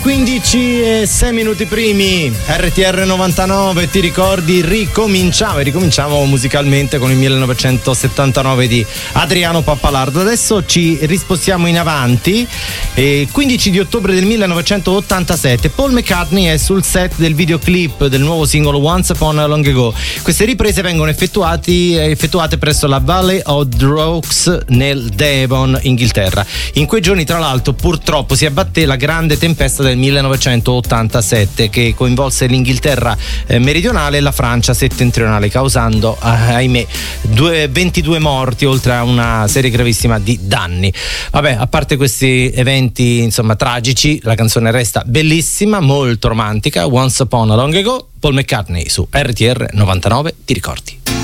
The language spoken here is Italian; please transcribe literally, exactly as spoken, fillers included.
quindici e sei minuti primi, R T R novantanove, ti ricordi? Ricominciamo e ricominciamo musicalmente con il millenovecentosettantanove di Adriano Pappalardo. Adesso ci rispostiamo in avanti. eh, quindici di ottobre del millenovecentottantasette Paul McCartney è sul set del videoclip del nuovo singolo Once Upon a Long Ago. Queste riprese vengono effettuati, effettuate presso la Valley of Rocks nel Devon, Inghilterra. In quei giorni, tra l'altro, purtroppo si abbatté la grande tempesta del millenovecentottantasette che coinvolse l'Inghilterra eh, meridionale e la Francia settentrionale, causando eh, ahimè due, ventidue morti oltre a una serie gravissima di danni. Vabbè, a parte questi eventi insomma tragici, la canzone resta bellissima, molto romantica. Once Upon a Long Ago, Paul McCartney su R T R novantanove, ti ricordi?